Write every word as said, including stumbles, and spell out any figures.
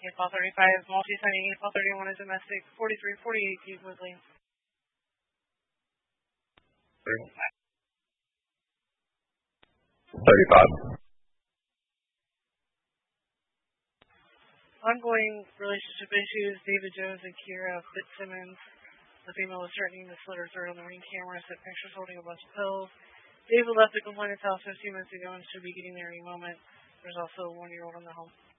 April thirty-five, multi-signing April thirty-one is domestic, forty-three forty-eight Keith Woodley. thirty-five. Ongoing relationship issues, David Jones and Kira Fitzsimmons. The female was threatening to slit her throat on the ring camera, sent pictures holding a bunch of pills. David left the complainant's house a few minutes ago and should be getting there any moment. There's also a one-year-old in the home.